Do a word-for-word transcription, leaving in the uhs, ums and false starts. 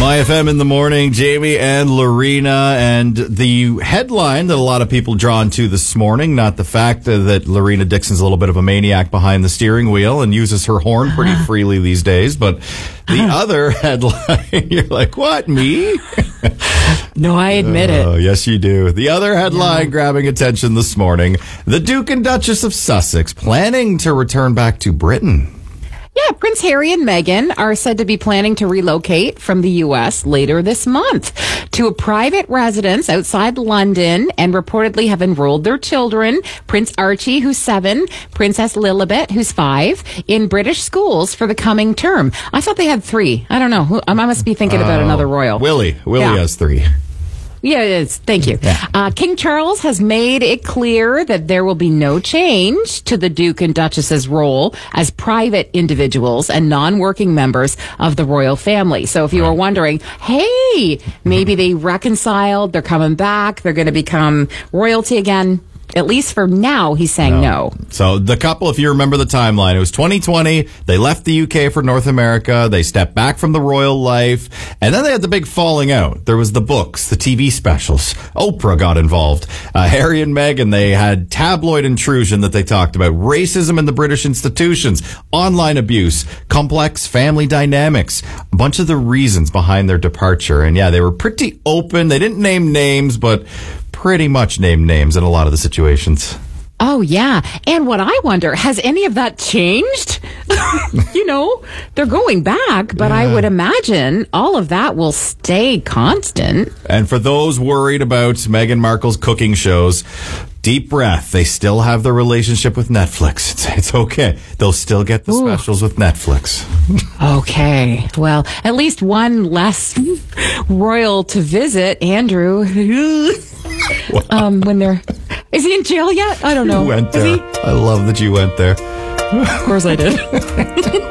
Y F M in the morning, Jamie and Lorena, and the headline that a lot of people drawn to this morning, not the fact that Lorena Dixon's a little bit of a maniac behind the steering wheel and uses her horn pretty freely these days, but the other headline, you're like, what, me? No, I admit Oh, it. yes, you do. The other headline yeah. grabbing attention this morning, the Duke and Duchess of Sussex planning to return back to Britain. Yeah, Prince Harry and Meghan are said to be planning to relocate from the U S later this month to a private residence outside London and reportedly have enrolled their children, Prince Archie, who's seven, Princess Lilibet, who's five, in British schools for the coming term. I thought they had three. I don't know. Who, I must be thinking about uh, another royal. Willie. Willie yeah. has three. Yeah, it is. Thank you. Yeah. Uh, King Charles has made it clear that there will be no change to the Duke and Duchess's role as private individuals and non-working members of the royal family. So if you were wondering, hey, maybe they reconciled, they're coming back, they're going to become royalty again. At least for now, he's saying no. no. So the couple, if you remember the timeline, it was twenty twenty. They left the U K for North America. They stepped back from the royal life. And then they had the big falling out. There was the books, the T V specials. Oprah got involved. Uh, Harry and Meghan, they had tabloid intrusion that they talked about. Racism in the British institutions. Online abuse. Complex family dynamics. A bunch of the reasons behind their departure. And yeah, they were pretty open. They didn't name names, but pretty much name names in a lot of the situations. Oh, yeah. And what I wonder, has any of that changed? You know, they're going back, but yeah. I would imagine all of that will stay constant. And for those worried about Meghan Markle's cooking shows, deep breath. They still have their relationship with Netflix. It's, it's okay. They'll still get the Ooh. specials with Netflix. Okay. Well, at least one less royal to visit, Andrew. Wow. Um, when they're, is he in jail yet? I don't know. You went there. I love that you went there. Of course I did.